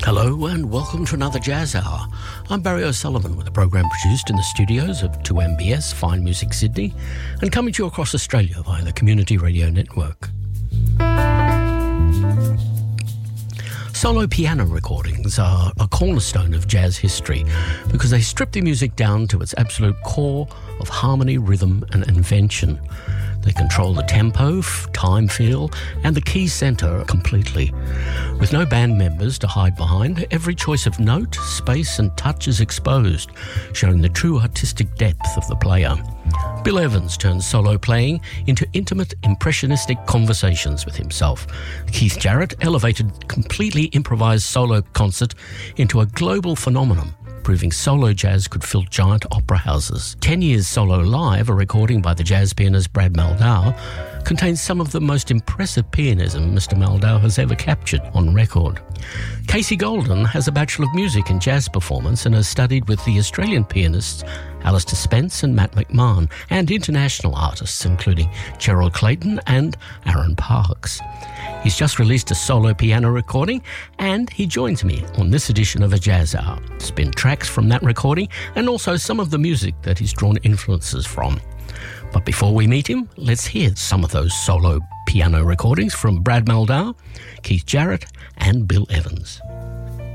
Hello and welcome to another Jazz Hour. I'm Barry O'Sullivan with a program produced in the studios of 2MBS Fine Music Sydney and coming to you across Australia via the Community Radio Network. Solo piano recordings are a cornerstone of jazz history because they strip the music down to its absolute core of harmony, rhythm and invention. They control the tempo, time feel and the key centre completely. With no band members to hide behind, every choice of note, space and touch is exposed, showing the true artistic depth of the player. Bill Evans turns solo playing into intimate, impressionistic conversations with himself. Keith Jarrett elevated completely improvised solo concert into a global phenomenon, proving solo jazz could fill giant opera houses. 10 Years Solo Live, a recording by the jazz pianist Brad Mehldau, contains some of the most impressive pianism Mr. Mehldau has ever captured on record. Casey Golden has a Bachelor of Music in Jazz Performance and has studied with the Australian pianists Alistair Spence and Matt McMahon and international artists including Gerald Clayton and Aaron Parks. He's just released a solo piano recording and he joins me on this edition of A Jazz Hour to spin tracks from that recording and also some of the music that he's drawn influences from. But before we meet him, let's hear some of those solo piano recordings from Brad Mehldau, Keith Jarrett and Bill Evans.